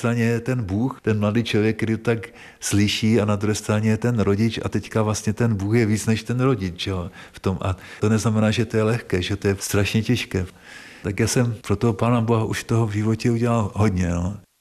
straně je ten Bůh, ten mladý člověk, který to tak slyší, a na druhé straně je ten rodič a teďka vlastně ten Bůh je víc než ten rodič, jo, v tom. A to neznamená, že to je lehké, že to je strašně těžké. Tak já jsem pro toho Pána Boha už toho v životě udělal hodně. No.